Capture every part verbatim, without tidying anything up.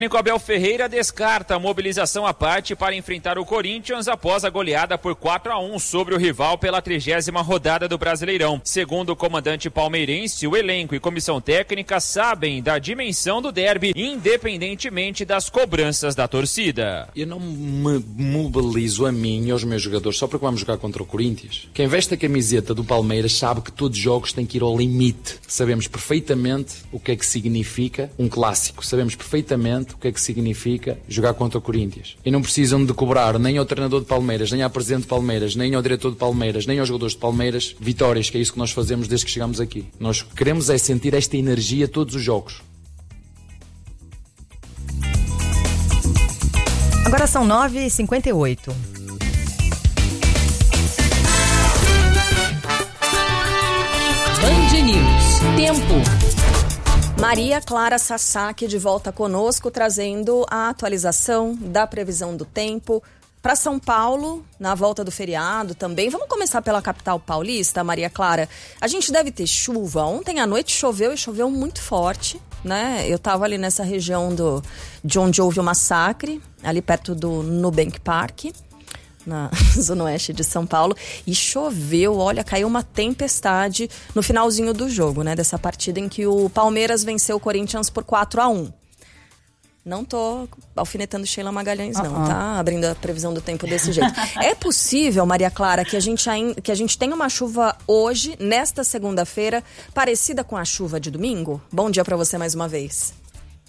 O Abel Ferreira descarta a mobilização à parte para enfrentar o Corinthians após a goleada por quatro a um sobre o rival pela trigésima rodada do Brasileirão. Segundo o comandante palmeirense, o elenco e comissão técnica sabem da dimensão do derby, independentemente das cobranças da torcida. Eu não me mobilizo a mim e aos meus jogadores só porque vamos jogar contra o Corinthians. Quem veste a camiseta do Palmeiras sabe que todos os jogos têm que ir ao limite. Sabemos perfeitamente o que é que significa um clássico. Sabemos perfeitamente o que é que significa jogar contra o Corinthians. E não precisam de cobrar nem ao treinador de Palmeiras, nem ao presidente de Palmeiras, nem ao diretor de Palmeiras, nem aos jogadores de Palmeiras vitórias, que é isso que nós fazemos desde que chegamos aqui. Nós queremos é sentir esta energia todos os jogos. Agora são nove e cinquenta e oito. Band News. Tempo. Maria Clara Sasaki de volta conosco, trazendo a atualização da previsão do tempo para São Paulo, na volta do feriado também. Vamos começar pela capital paulista, Maria Clara. A gente deve ter chuva. Ontem à noite choveu e choveu muito forte, né? Eu estava ali nessa região do, de onde houve o massacre, ali perto do Nubank Park, na zona oeste de São Paulo, e choveu, olha, caiu uma tempestade no finalzinho do jogo, né, dessa partida em que o Palmeiras venceu o Corinthians por quatro a um. Não tô alfinetando Sheila Magalhães, não, uh-uh. tá? Abrindo a previsão do tempo desse jeito. É possível, Maria Clara, que a gente, ainda, que a gente tenha uma chuva hoje, nesta segunda-feira, parecida com a chuva de domingo? Bom dia para você mais uma vez.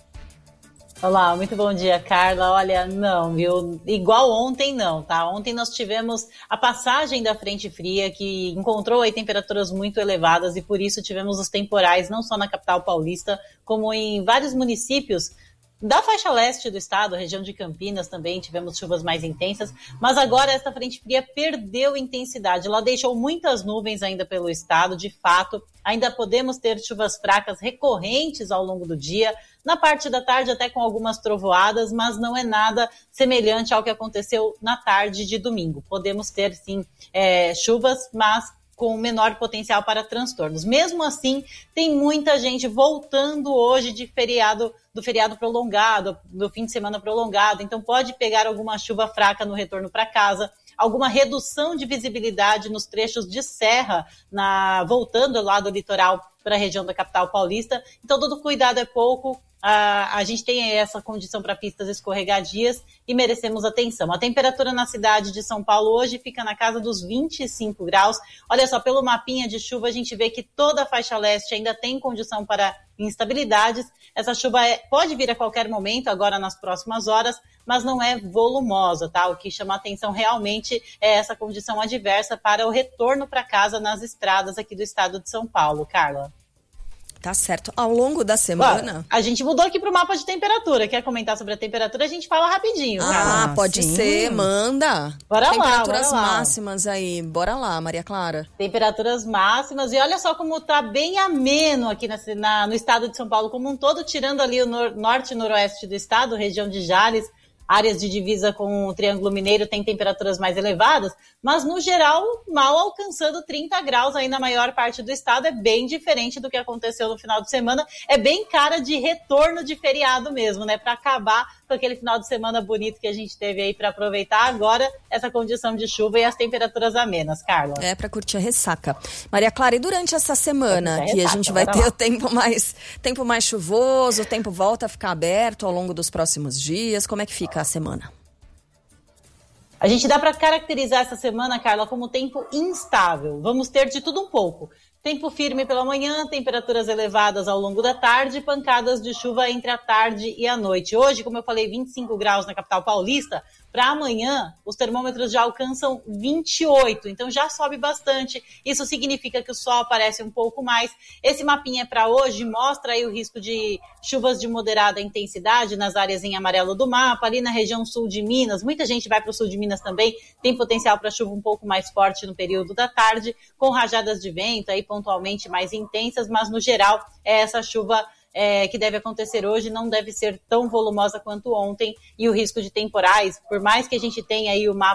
Olá, muito bom dia, Carla. Olha, não, viu? Igual ontem não, tá? Ontem nós tivemos a passagem da frente fria que encontrou aí temperaturas muito elevadas e por isso tivemos os temporais não só na capital paulista, como em vários municípios da faixa leste do estado, região de Campinas também tivemos chuvas mais intensas, mas agora esta frente fria perdeu intensidade. Ela deixou muitas nuvens ainda pelo estado, de fato, ainda podemos ter chuvas fracas recorrentes ao longo do dia, na parte da tarde até com algumas trovoadas, mas não é nada semelhante ao que aconteceu na tarde de domingo. Podemos ter sim é, chuvas, mas com menor potencial para transtornos. Mesmo assim, tem muita gente voltando hoje de feriado, do feriado prolongado, do fim de semana prolongado, então pode pegar alguma chuva fraca no retorno para casa, alguma redução de visibilidade nos trechos de serra, na, voltando lá do litoral para a região da capital paulista, então todo cuidado é pouco. A, a gente tem essa condição para pistas escorregadias e merecemos atenção. A temperatura na cidade de São Paulo hoje fica na casa dos vinte e cinco graus. Olha só, pelo mapinha de chuva a gente vê que toda a faixa leste ainda tem condição para instabilidades. Essa chuva é, pode vir a qualquer momento, agora nas próximas horas, mas não é volumosa, tá? O que chama atenção realmente é essa condição adversa para o retorno para casa nas estradas aqui do estado de São Paulo, Carla. Tá certo. Ao longo da semana... Ó, a gente mudou aqui pro mapa de temperatura. Quer comentar sobre a temperatura? A gente fala rapidinho. Ah, Carla. pode Sim. ser. Manda. Bora lá, Temperaturas bora lá. máximas aí. Bora lá, Maria Clara. Temperaturas máximas. E olha só como tá bem ameno aqui na, na, no estado de São Paulo como um todo, tirando ali o nor, norte e noroeste do estado, região de Jales, áreas de divisa com o Triângulo Mineiro tem temperaturas mais elevadas, mas no geral mal alcançando trinta graus aí na maior parte do estado. É bem diferente do que aconteceu no final de semana, é bem cara de retorno de feriado mesmo, né, para acabar com aquele final de semana bonito que a gente teve aí para aproveitar agora essa condição de chuva e as temperaturas amenas, Carla. É, para curtir a ressaca. Maria Clara, e durante essa semana que ressaca, a gente vai ter lá. o tempo mais, tempo mais chuvoso, o tempo volta a ficar aberto ao longo dos próximos dias, como é que fica a semana? A gente dá para caracterizar essa semana, Carla, como tempo instável. Vamos ter de tudo um pouco. Tempo firme pela manhã, temperaturas elevadas ao longo da tarde, pancadas de chuva entre a tarde e a noite. Hoje, como eu falei, vinte e cinco graus na capital paulista. Para amanhã, os termômetros já alcançam vinte e oito, então já sobe bastante. Isso significa que o sol aparece um pouco mais. Esse mapinha para hoje mostra aí o risco de chuvas de moderada intensidade nas áreas em amarelo do mapa, ali na região sul de Minas. Muita gente vai para o sul de Minas também, tem potencial para chuva um pouco mais forte no período da tarde, com rajadas de vento aí pontualmente mais intensas, mas no geral é essa chuva É, que deve acontecer hoje, não deve ser tão volumosa quanto ontem, e o risco de temporais, por mais que a gente tenha aí o mapa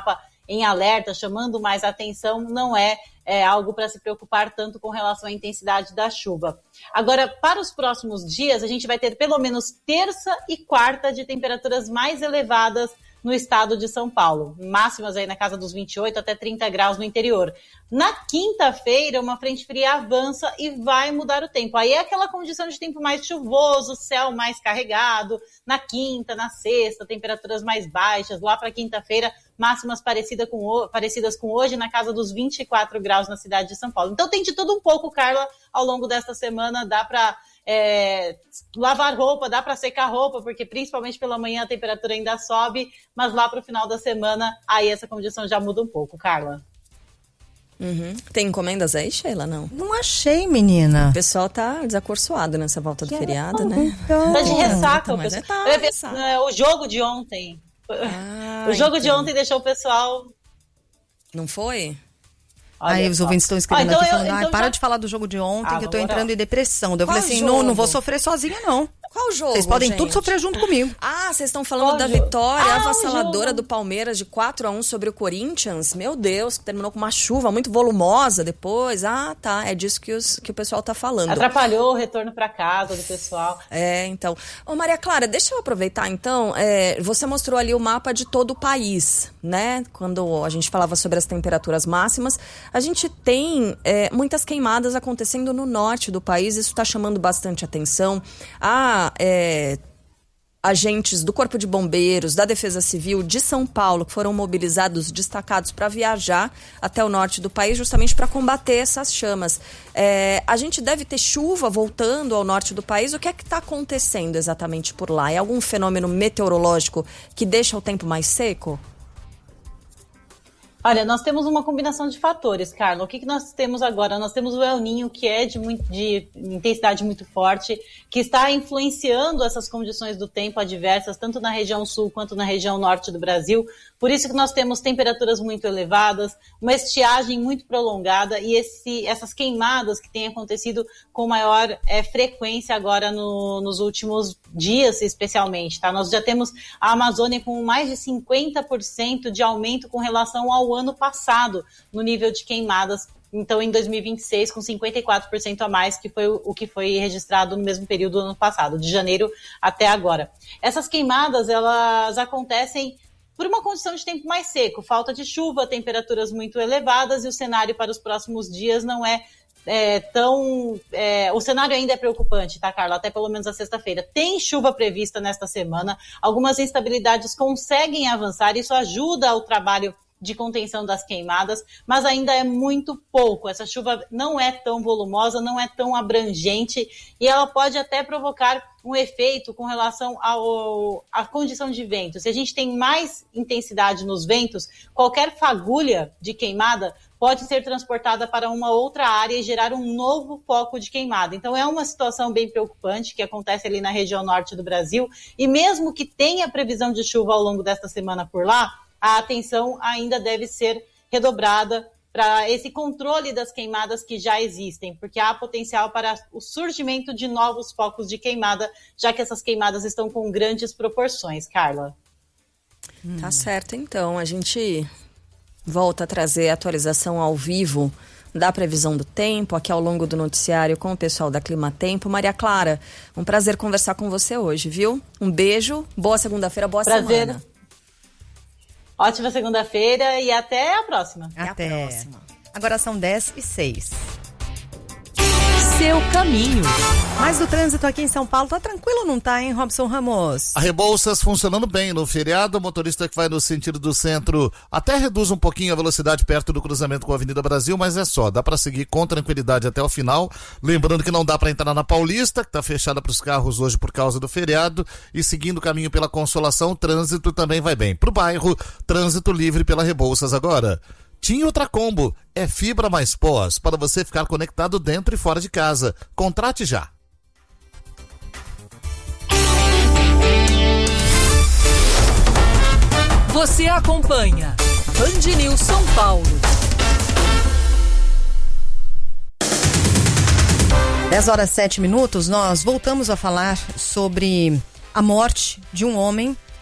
em alerta, chamando mais atenção, não é, é algo para se preocupar tanto com relação à intensidade da chuva. Agora, para os próximos dias, a gente vai ter pelo menos terça e quarta de temperaturas mais elevadas no estado de São Paulo, máximas aí na casa dos vinte e oito até trinta graus no interior. Na quinta-feira, uma frente fria avança e vai mudar o tempo. Aí é aquela condição de tempo mais chuvoso, céu mais carregado. Na quinta, na sexta, temperaturas mais baixas. Lá para quinta-feira, máximas parecida com, parecidas com hoje, na casa dos vinte e quatro graus na cidade de São Paulo. Então tem de tudo um pouco, Carla, ao longo desta semana. Dá para é, lavar roupa, dá para secar roupa, porque principalmente pela manhã a temperatura ainda sobe, mas lá para o final da semana, aí essa condição já muda um pouco, Carla. Uhum. Tem encomendas aí, Sheila? Não? Não achei, menina. O pessoal tá desacorçoado nessa volta do que feriado, é, né? Então, tá de ressaca, o mas pessoal. é, tá, ressaca. É, o jogo de ontem. Ah, o jogo então. de ontem deixou o pessoal... Não foi? Olha aí, os ouvintes estão escrevendo ah, então aqui, falando, eu, então para já... de falar do jogo de ontem, ah, que eu tô entrando em depressão. Eu falei assim, não, não vou sofrer sozinha, não. Qual jogo, Vocês podem gente? tudo sofrer junto comigo. Ah, vocês estão falando Qual da jogo? vitória ah, avassaladora do Palmeiras de quatro a um sobre o Corinthians? Meu Deus, que terminou com uma chuva muito volumosa depois. Ah, tá, é disso que, os, que o pessoal tá falando. Atrapalhou o retorno para casa do pessoal. É, então. Ô, Maria Clara, deixa eu aproveitar, então. É, você mostrou ali o mapa de todo o país, né? Quando a gente falava sobre as temperaturas máximas. A gente tem é, muitas queimadas acontecendo no norte do país. Isso está chamando bastante atenção. Ah, É, agentes do Corpo de Bombeiros, da Defesa Civil de São Paulo, que foram mobilizados, destacados para viajar até o norte do país, justamente para combater essas chamas. É, a gente deve ter chuva voltando ao norte do país. O que é que está acontecendo exatamente por lá? É algum fenômeno meteorológico que deixa o tempo mais seco? Olha, nós temos uma combinação de fatores, Carla. O que, que nós temos agora? Nós temos o El Niño, que é de, muito, de intensidade muito forte, que está influenciando essas condições do tempo adversas, tanto na região sul quanto na região norte do Brasil. Por isso que nós temos temperaturas muito elevadas, uma estiagem muito prolongada e esse, essas queimadas que têm acontecido com maior é, frequência agora no, nos últimos dias, especialmente. Tá? Nós já temos a Amazônia com mais de cinquenta por cento de aumento com relação ao ano passado no nível de queimadas. Então, em dois mil e vinte e seis, com cinquenta e quatro por cento a mais, que foi o que foi registrado no mesmo período do ano passado, de janeiro até agora. Essas queimadas, elas acontecem por uma condição de tempo mais seco, falta de chuva, temperaturas muito elevadas, e o cenário para os próximos dias não é, é tão... É, o cenário ainda é preocupante, tá, Carla? Até pelo menos a sexta-feira. Tem chuva prevista nesta semana, algumas instabilidades conseguem avançar, isso ajuda ao trabalho de contenção das queimadas, mas ainda é muito pouco. Essa chuva não é tão volumosa, não é tão abrangente e ela pode até provocar um efeito com relação ao, à condição de vento. Se a gente tem mais intensidade nos ventos, qualquer fagulha de queimada pode ser transportada para uma outra área e gerar um novo foco de queimada. Então é uma situação bem preocupante que acontece ali na região norte do Brasil e mesmo que tenha previsão de chuva ao longo desta semana por lá, a atenção ainda deve ser redobrada para esse controle das queimadas que já existem, porque há potencial para o surgimento de novos focos de queimada, já que essas queimadas estão com grandes proporções, Carla. Hum. Tá certo, então. A gente volta a trazer a atualização ao vivo da previsão do tempo, aqui ao longo do noticiário com o pessoal da Climatempo. Maria Clara, um prazer conversar com você hoje, viu? Um beijo, boa segunda-feira, boa prazer. semana. Ótima segunda-feira e até a próxima. Até, até a próxima. Agora são dez e seis. Seu caminho. Mas o trânsito aqui em São Paulo tá tranquilo, não tá, hein, Robson Ramos? A Rebouças funcionando bem no feriado. O motorista que vai no sentido do centro até reduz um pouquinho a velocidade perto do cruzamento com a Avenida Brasil, mas é só, dá para seguir com tranquilidade até o final. Lembrando que não dá para entrar na Paulista, que tá fechada para os carros hoje por causa do feriado, e seguindo o caminho pela Consolação, o trânsito também vai bem. Pro bairro, trânsito livre pela Rebouças agora. Tinha outra combo, é fibra mais pós, para você ficar conectado dentro e fora de casa. Contrate já. Você acompanha Band News São Paulo. dez horas e sete minutos, nós voltamos a falar sobre a morte de um homem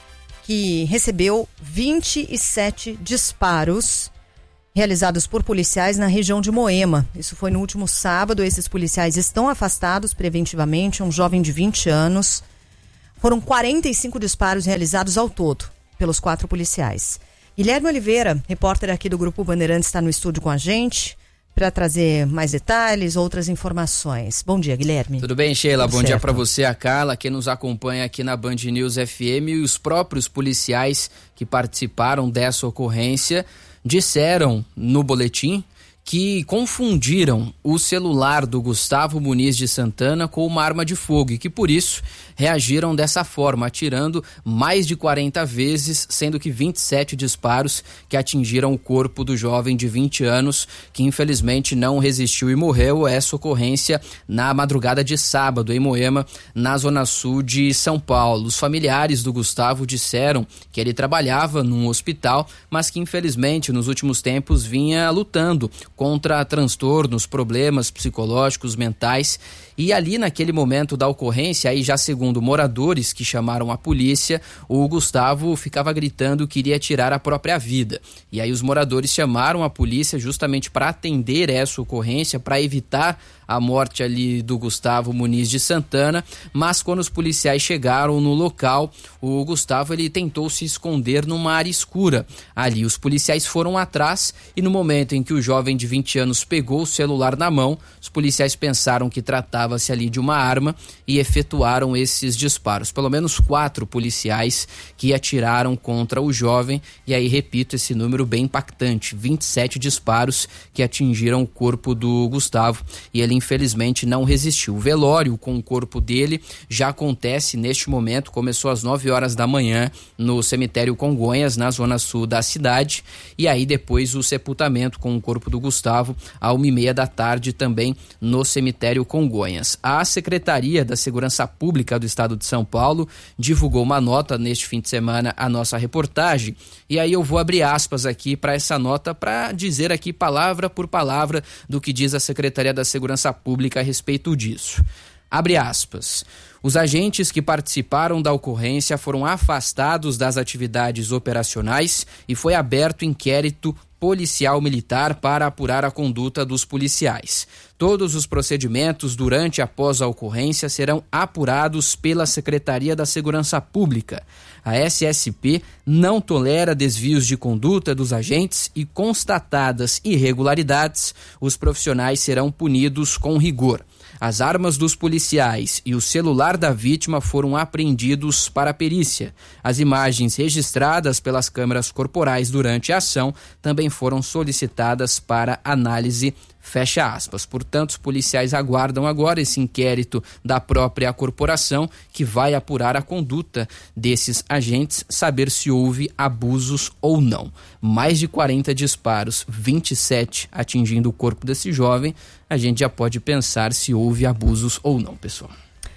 que recebeu vinte e sete disparos realizados por policiais na região de Moema. Isso foi no último sábado. Esses policiais estão afastados preventivamente. Um jovem de vinte anos. Foram quarenta e cinco disparos realizados ao todo pelos quatro policiais. Guilherme Oliveira, repórter aqui do Grupo Bandeirantes, está no estúdio com a gente para trazer mais detalhes, outras informações. Bom dia, Guilherme. Tudo bem, Sheila? Tudo Bom certo. dia para você, a Carla, quem nos acompanha aqui na Band News F M, e os próprios policiais que participaram dessa ocorrência disseram no boletim que confundiram o celular do Gustavo Muniz de Santana com uma arma de fogo e que por isso reagiram dessa forma, atirando mais de quarenta vezes, sendo que vinte e sete disparos que atingiram o corpo do jovem de vinte anos, que infelizmente não resistiu e morreu. Essa ocorrência na madrugada de sábado em Moema, na zona sul de São Paulo. Os familiares do Gustavo disseram que ele trabalhava num hospital, mas que infelizmente nos últimos tempos vinha lutando contra transtornos, problemas psicológicos, mentais. E ali naquele momento da ocorrência, aí já segundo moradores que chamaram a polícia, o Gustavo ficava gritando que iria tirar a própria vida. E aí os moradores chamaram a polícia justamente para atender essa ocorrência, para evitar a morte ali do Gustavo Muniz de Santana, mas quando os policiais chegaram no local, o Gustavo ele tentou se esconder numa área escura. Ali os policiais foram atrás e no momento em que o jovem de vinte anos pegou o celular na mão, os policiais pensaram que tratava-se ali de uma arma e efetuaram esses disparos. Pelo menos quatro policiais que atiraram contra o jovem, e aí repito esse número bem impactante, vinte e sete disparos que atingiram o corpo do Gustavo e ele infelizmente não resistiu. O velório com o corpo dele já acontece neste momento, começou às nove horas da manhã no cemitério Congonhas, na zona sul da cidade, e aí depois o sepultamento com o corpo do Gustavo à uma e meia da tarde também no cemitério Congonhas. A Secretaria da Segurança Pública do Estado de São Paulo divulgou uma nota neste fim de semana, a nossa reportagem, e aí eu vou abrir aspas aqui para essa nota para dizer aqui palavra por palavra do que diz a Secretaria da Segurança Pública a respeito disso. Abre aspas. Os agentes que participaram da ocorrência foram afastados das atividades operacionais e foi aberto inquérito policial militar para apurar a conduta dos policiais. Todos os procedimentos durante e após a ocorrência serão apurados pela Secretaria da Segurança Pública. A S S P não tolera desvios de conduta dos agentes e, constatadas irregularidades, os profissionais serão punidos com rigor. As armas dos policiais e o celular da vítima foram apreendidos para a perícia. As imagens registradas pelas câmeras corporais durante a ação também foram solicitadas para análise. Fecha aspas. Portanto, os policiais aguardam agora esse inquérito da própria corporação que vai apurar a conduta desses agentes, saber se houve abusos ou não. Mais de quarenta disparos, vinte e sete atingindo o corpo desse jovem, a gente já pode pensar se houve abusos ou não, pessoal.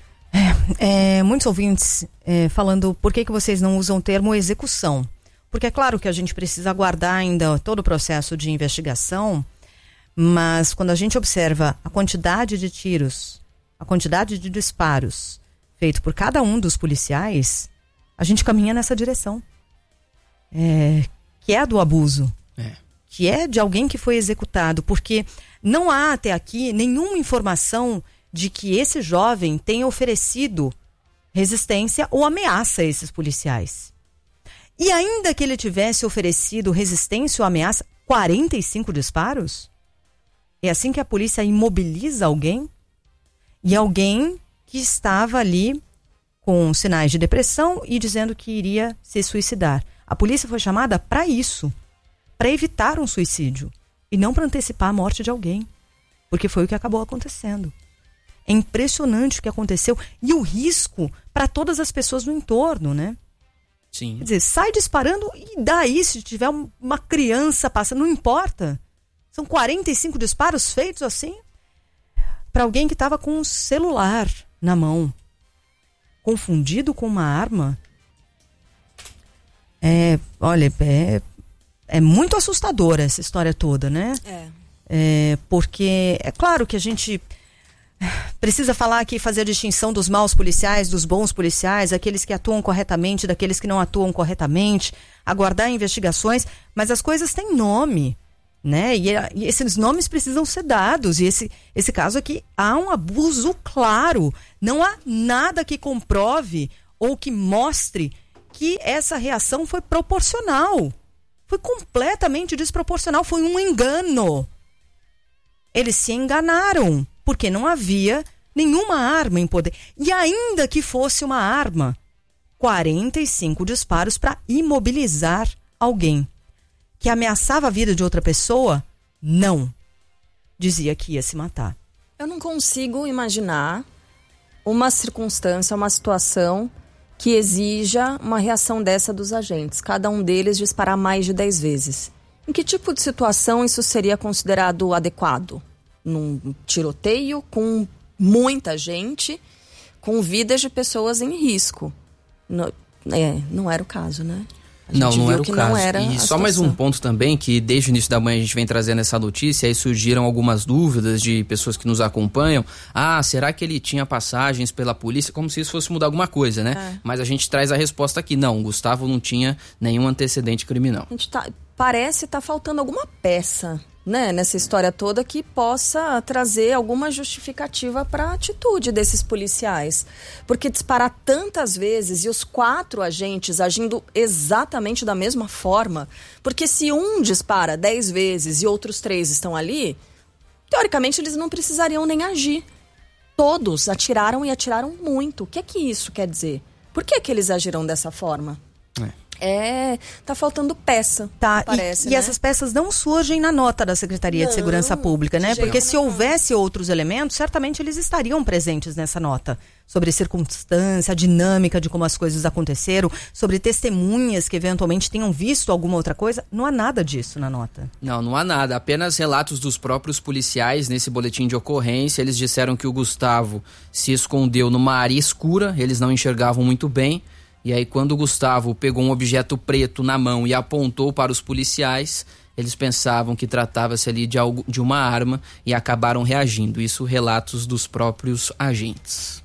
É, é, muitos ouvintes é, falando por que, que vocês não usam o termo execução. Porque é claro que a gente precisa aguardar ainda todo o processo de investigação, mas quando a gente observa a quantidade de tiros, a quantidade de disparos feito por cada um dos policiais, a gente caminha nessa direção. É, que é a do abuso. É. Que é de alguém que foi executado. Porque não há até aqui nenhuma informação de que esse jovem tenha oferecido resistência ou ameaça a esses policiais. E ainda que ele tivesse oferecido resistência ou ameaça, quarenta e cinco disparos? É assim que a polícia imobiliza alguém? E alguém que estava ali com sinais de depressão e dizendo que iria se suicidar. A polícia foi chamada para isso, para evitar um suicídio e não para antecipar a morte de alguém, porque foi o que acabou acontecendo. É impressionante o que aconteceu e o risco para todas as pessoas no entorno, né? Sim. Quer dizer, sai disparando e daí, se tiver uma criança passando, não importa. São quarenta e cinco disparos feitos assim para alguém que estava com um celular na mão, confundido com uma arma. É, olha, é, é muito assustadora essa história toda, né? É. É, porque é claro que a gente precisa falar aqui, fazer a distinção dos maus policiais, dos bons policiais, aqueles que atuam corretamente, daqueles que não atuam corretamente, aguardar investigações, mas as coisas têm nome, né? E, e esses nomes precisam ser dados. E esse, esse caso aqui, há um abuso claro. Não há nada que comprove ou que mostre que essa reação foi proporcional. Foi completamente desproporcional, foi um engano. Eles se enganaram, porque não havia nenhuma arma em poder. E ainda que fosse uma arma, quarenta e cinco disparos para imobilizar alguém que ameaçava a vida de outra pessoa, não. Dizia que ia se matar. Eu não consigo imaginar uma circunstância, uma situação que exija uma reação dessa dos agentes. Cada um deles disparar mais de dez vezes. Em que tipo de situação isso seria considerado adequado? Num tiroteio com muita gente, com vidas de pessoas em risco. No, é, não era o caso, né? Não, não era o que caso. Não era e só mais um ponto também, que desde o início da manhã a gente vem trazendo essa notícia, aí surgiram algumas dúvidas de pessoas que nos acompanham. Ah, será que ele tinha passagens pela polícia? Como se isso fosse mudar alguma coisa, né? É. Mas a gente traz a resposta aqui. Não, o Gustavo não tinha nenhum antecedente criminal. A gente tá, parece estar tá faltando alguma peça, né, nessa história toda que possa trazer alguma justificativa para a atitude desses policiais. Porque disparar tantas vezes e os quatro agentes agindo exatamente da mesma forma, porque se um dispara dez vezes e outros três estão ali, teoricamente eles não precisariam nem agir. Todos atiraram e atiraram muito. O que é que isso quer dizer? Por que que eles agiram dessa forma? É. É, tá faltando peça, tá, parece, e, né? e essas peças não surgem na nota da Secretaria não, de Segurança Pública, né? Porque se houvesse outros elementos, certamente eles estariam presentes nessa nota. Sobre circunstância, a dinâmica de como as coisas aconteceram, sobre testemunhas que eventualmente tenham visto alguma outra coisa. Não há nada disso na nota. Não, não há nada. Apenas relatos dos próprios policiais nesse boletim de ocorrência. Eles disseram que o Gustavo se escondeu numa área escura, eles não enxergavam muito bem. E aí, quando o Gustavo pegou um objeto preto na mão e apontou para os policiais, eles pensavam que tratava-se ali de, algo, de uma arma e acabaram reagindo. Isso relatos dos próprios agentes.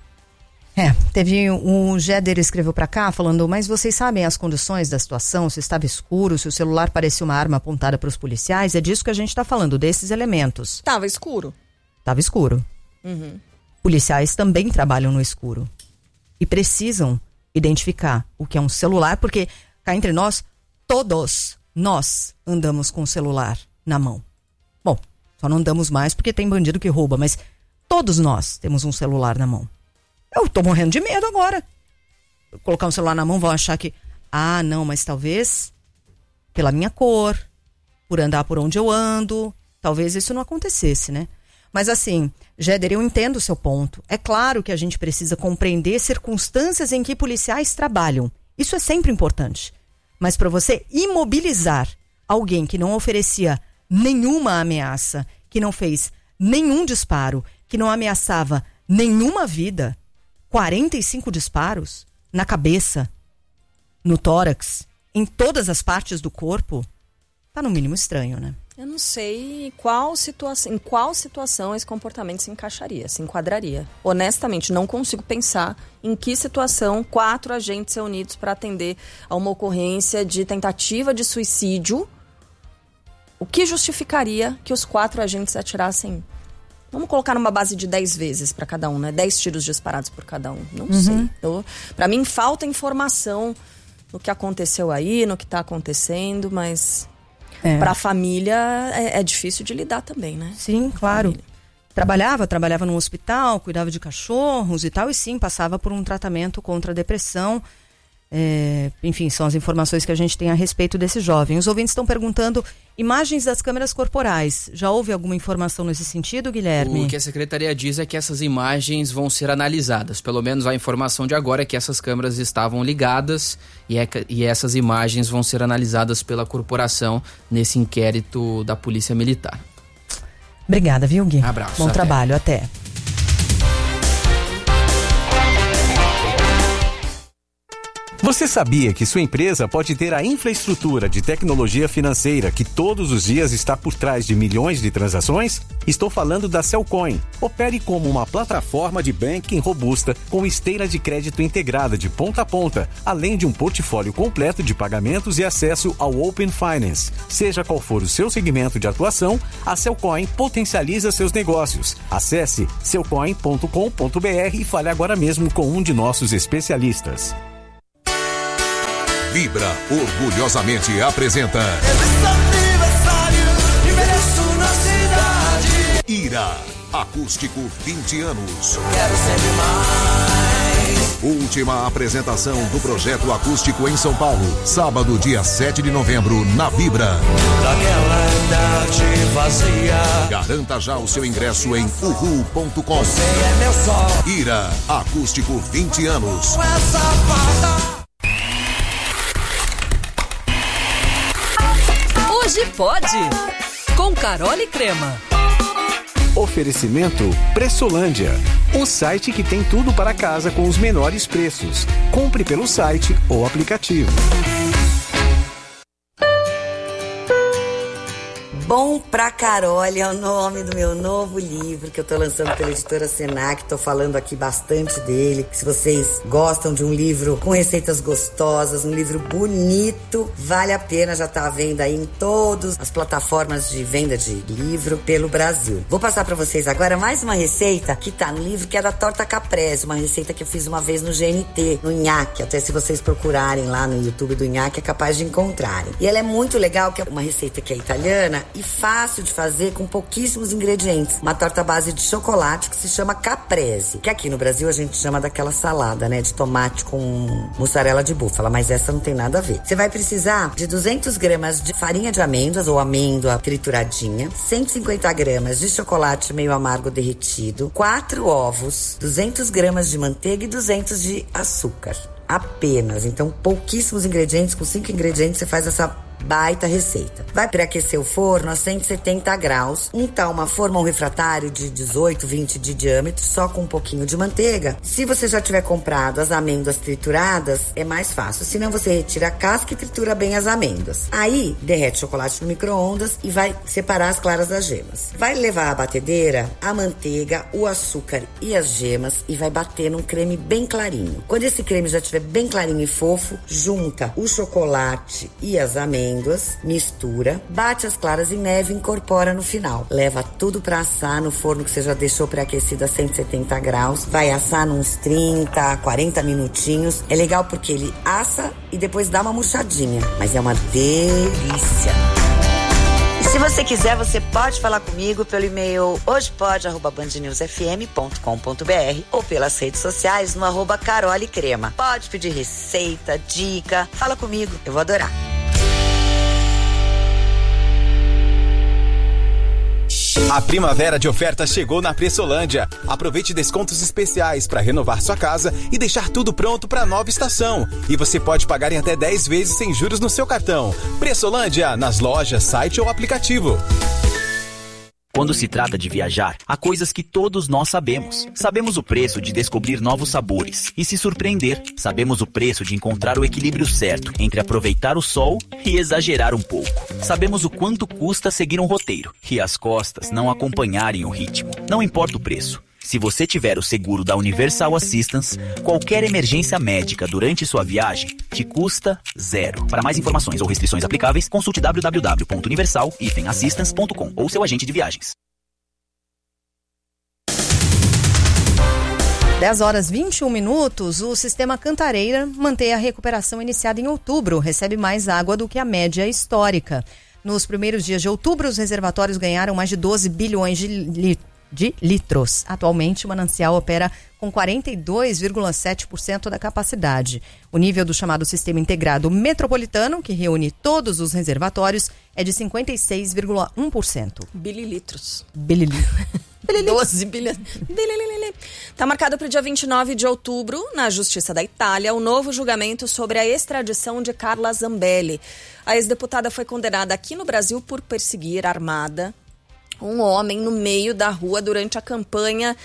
É, teve o Géder escreveu para cá falando, mas vocês sabem as condições da situação, se estava escuro, se o celular parecia uma arma apontada para os policiais, é disso que a gente está falando, desses elementos. Estava escuro. Estava escuro. Uhum. Policiais também trabalham no escuro e precisam identificar o que é um celular, porque cá entre nós, todos nós andamos com o celular na mão. Bom, só não andamos mais porque tem bandido que rouba, mas todos nós temos um celular na mão. Eu tô morrendo de medo agora. Eu colocar um celular na mão, vão achar que, ah, não, mas talvez pela minha cor, por andar por onde eu ando, talvez isso não acontecesse, né? Mas assim, Géder, eu entendo o seu ponto. É claro que a gente precisa compreender circunstâncias em que policiais trabalham. Isso é sempre importante. Mas para você imobilizar alguém que não oferecia nenhuma ameaça, que não fez nenhum disparo, que não ameaçava nenhuma vida, quarenta e cinco disparos na cabeça, no tórax, em todas as partes do corpo, tá no mínimo estranho, né? Eu não sei qual situação, em qual situação esse comportamento se encaixaria, se enquadraria. Honestamente, não consigo pensar em que situação quatro agentes reunidos para atender a uma ocorrência de tentativa de suicídio, o que justificaria que os quatro agentes atirassem. Vamos colocar numa base de dez vezes para cada um, né? dez tiros disparados por cada um. Não uhum. sei. Para mim, falta informação no que aconteceu aí, no que está acontecendo, mas... É. Para a família é, é difícil de lidar também, né? Sim, claro. Trabalhava, trabalhava num hospital, cuidava de cachorros e tal, e sim, passava por um tratamento contra a depressão. É, enfim, são as informações que a gente tem a respeito desse jovem. Os ouvintes estão perguntando imagens das câmeras corporais. Já houve alguma informação nesse sentido, Guilherme? O que a secretaria diz é que essas imagens vão ser analisadas. Pelo menos a informação de agora é que essas câmeras estavam ligadas e, é, e essas imagens vão ser analisadas pela corporação nesse inquérito da Polícia Militar. Obrigada, viu, Gui? Abraço. Bom até. trabalho, até. Você sabia que sua empresa pode ter a infraestrutura de tecnologia financeira que todos os dias está por trás de milhões de transações? Estou falando da Cellcoin. Opere como uma plataforma de banking robusta com esteira de crédito integrada de ponta a ponta, além de um portfólio completo de pagamentos e acesso ao Open Finance. Seja qual for o seu segmento de atuação, a Cellcoin potencializa seus negócios. Acesse cellcoin ponto com ponto b r e fale agora mesmo com um de nossos especialistas. Vibra orgulhosamente apresenta Ira, acústico vinte anos. Quero sempre mais. Última apresentação do projeto acústico em São Paulo, sábado, dia sete de novembro, na Vibra. Daquela idade vazia. Garanta já o seu ingresso em uhu ponto com. Você é meu sol. Ira, acústico vinte anos. Essa farda. Hoje pode, com Carol e Crema. Oferecimento Pressolândia, o site que tem tudo para casa com os menores preços. Compre pelo site ou aplicativo. Bom pra Carol é o nome do meu novo livro que eu tô lançando pela editora Senac. Tô falando aqui bastante dele. Se vocês gostam de um livro com receitas gostosas, um livro bonito, vale a pena, já tá à venda aí em todas as plataformas de venda de livro pelo Brasil. Vou passar pra vocês agora mais uma receita que tá no livro, que é da torta caprese, uma receita que eu fiz uma vez no G N T, no nhaque. Até se vocês procurarem lá no YouTube do nhaque é capaz de encontrarem. E ela é muito legal, que é uma receita que é italiana e fácil de fazer com pouquíssimos ingredientes. Uma torta à base de chocolate que se chama caprese, que aqui no Brasil a gente chama daquela salada, né, de tomate com mussarela de búfala, mas essa não tem nada a ver. Você vai precisar de duzentas gramas de farinha de amêndoas ou amêndoa trituradinha, cento e cinquenta gramas de chocolate meio amargo derretido, quatro ovos, duzentas gramas de manteiga e duzentos de açúcar. Apenas. Então, pouquíssimos ingredientes, com cinco ingredientes você faz essa baita receita. Vai pré-aquecer o forno a cento e setenta graus, untar uma forma ou refratário de dezoito, vinte de diâmetro, só com um pouquinho de manteiga. Se você já tiver comprado as amêndoas trituradas, é mais fácil. Se não, você retira a casca e tritura bem as amêndoas. Aí, derrete o chocolate no micro-ondas e vai separar as claras das gemas. Vai levar à batedeira a manteiga, o açúcar e as gemas e vai bater num creme bem clarinho. Quando esse creme já estiver bem clarinho e fofo, junta o chocolate e as amêndoas, mistura, bate as claras em neve e incorpora no final. Leva tudo para assar no forno que você já deixou pré-aquecido a cento e setenta graus. Vai assar uns trinta, quarenta minutinhos. É legal porque ele assa e depois dá uma murchadinha, mas é uma delícia. E se você quiser, você pode falar comigo pelo e-mail hojepode arroba band news f m ponto com ponto b r ou pelas redes sociais no arroba Carol e Crema. Pode pedir receita, dica, fala comigo, eu vou adorar. A primavera de ofertas chegou na Pressolândia. Aproveite descontos especiais para renovar sua casa e deixar tudo pronto para a nova estação. E você pode pagar em até dez vezes sem juros no seu cartão. Pressolândia, nas lojas, site ou aplicativo. Quando se trata de viajar, há coisas que todos nós sabemos. Sabemos o preço de descobrir novos sabores e se surpreender. Sabemos o preço de encontrar o equilíbrio certo entre aproveitar o sol e exagerar um pouco. Sabemos o quanto custa seguir um roteiro e as costas não acompanharem o ritmo. Não importa o preço. Se você tiver o seguro da Universal Assistance, qualquer emergência médica durante sua viagem te custa zero. Para mais informações ou restrições aplicáveis, consulte w w w ponto universal assistance ponto com ou seu agente de viagens. dez horas e vinte e um minutos, o sistema Cantareira mantém a recuperação iniciada em outubro, recebe mais água do que a média histórica. Nos primeiros dias de outubro, os reservatórios ganharam mais de doze bilhões de litros. de litros. Atualmente, o manancial opera com quarenta e dois vírgula sete por cento da capacidade. O nível do chamado Sistema Integrado Metropolitano, que reúne todos os reservatórios, é de cinquenta e seis vírgula um por cento. Bililitros. Bililitros. doze bilhões. Está marcado para o dia vinte e nove de outubro, na Justiça da Itália, o novo julgamento sobre a extradição de Carla Zambelli. A ex-deputada foi condenada aqui no Brasil por perseguir armada um homem no meio da rua durante a campanha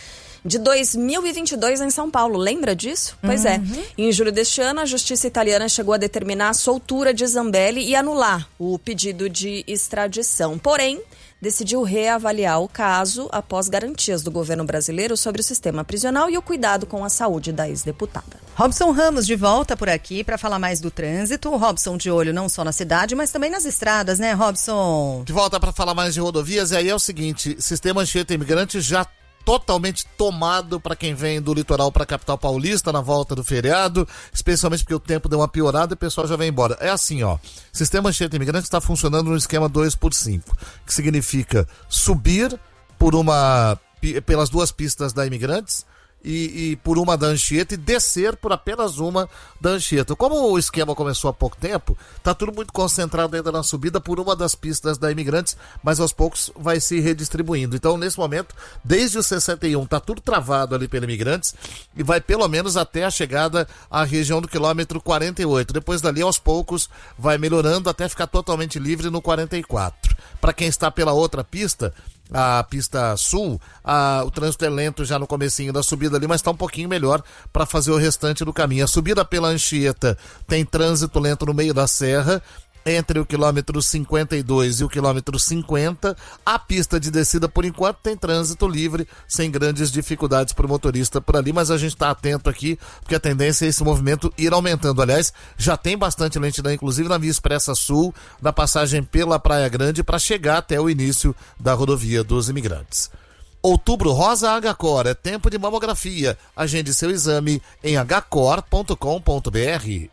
de dois mil e vinte e dois em São Paulo. Lembra disso? Pois Uhum. é. Em julho deste ano, a justiça italiana chegou a determinar a soltura de Zambelli e anular o pedido de extradição. Porém, decidiu reavaliar o caso após garantias do governo brasileiro sobre o sistema prisional e o cuidado com a saúde da ex-deputada. Robson Ramos de volta por aqui para falar mais do trânsito. O Robson de olho não só na cidade, mas também nas estradas, né, Robson? De volta para falar mais de rodovias, e aí é o seguinte, sistema Anchieta Imigrante já totalmente tomado para quem vem do litoral para a capital paulista na volta do feriado, especialmente porque o tempo deu uma piorada e o pessoal já vem embora. É assim, ó, sistema Anchieta Imigrante está funcionando no esquema dois por cinco, que significa subir por uma, pelas duas pistas da Imigrantes, E, e por uma da Anchieta e descer por apenas uma da Anchieta. Como o esquema começou há pouco tempo, tá tudo muito concentrado ainda na subida por uma das pistas da Imigrantes, mas aos poucos vai se redistribuindo. Então, nesse momento, desde o sessenta e um, tá tudo travado ali pela Imigrantes e vai pelo menos até a chegada à região do quilômetro quarenta e oito. Depois dali, aos poucos, vai melhorando até ficar totalmente livre no quarenta e quatro. Para quem está pela outra pista, a pista sul, a, o trânsito é lento já no comecinho da subida ali, mas está um pouquinho melhor para fazer o restante do caminho. A subida pela Anchieta tem trânsito lento no meio da serra, entre o quilômetro cinquenta e dois e o quilômetro cinquenta. A pista de descida, por enquanto, tem trânsito livre, sem grandes dificuldades para o motorista por ali, mas a gente está atento aqui, porque a tendência é esse movimento ir aumentando. Aliás, já tem bastante lentidão, inclusive na Via Expressa Sul, na passagem pela Praia Grande, para chegar até o início da rodovia dos Imigrantes. Outubro Rosa Agacor, é tempo de mamografia. Agende seu exame em h cor ponto com ponto b r.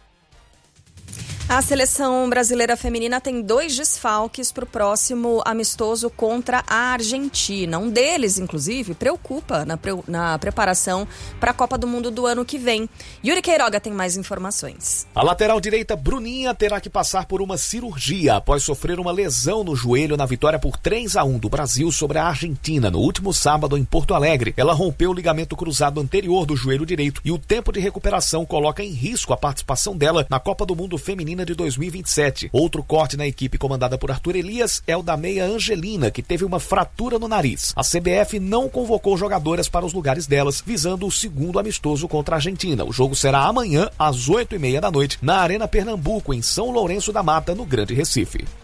A seleção brasileira feminina tem dois desfalques para o próximo amistoso contra a Argentina. Um deles, inclusive, preocupa na, pre... na preparação para a Copa do Mundo do ano que vem. Yuri Queiroga tem mais informações. A lateral direita Bruninha terá que passar por uma cirurgia após sofrer uma lesão no joelho na vitória por três a um do Brasil sobre a Argentina no último sábado em Porto Alegre. Ela rompeu o ligamento cruzado anterior do joelho direito e o tempo de recuperação coloca em risco a participação dela na Copa do Mundo Feminina de dois mil e vinte e sete. Outro corte na equipe comandada por Arthur Elias é o da meia Angelina, que teve uma fratura no nariz. A C B F não convocou jogadoras para os lugares delas, visando o segundo amistoso contra a Argentina. O jogo será amanhã, às oito e meia da noite, na Arena Pernambuco, em São Lourenço da Mata, no Grande Recife.